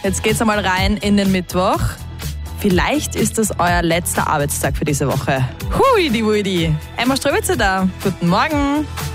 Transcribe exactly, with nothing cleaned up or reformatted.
Jetzt geht's einmal rein in den Mittwoch. Vielleicht ist das euer letzter Arbeitstag für diese Woche. Hui, die Wudi. Emma Ströbitzer da. Guten Morgen.